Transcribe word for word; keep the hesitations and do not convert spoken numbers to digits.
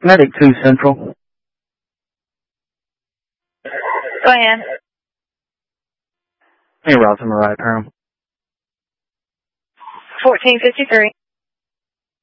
Medic two Central. Go ahead. Hey, Ross, I'm right, Perm. fourteen fifty-three.